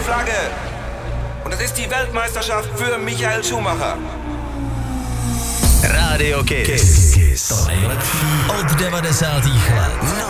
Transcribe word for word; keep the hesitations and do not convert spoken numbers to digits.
die Flagge. Und das ist die Weltmeisterschaft für Michael Schumacher. Radio Kiss. Kiss. To nejlepší od devadesátých let.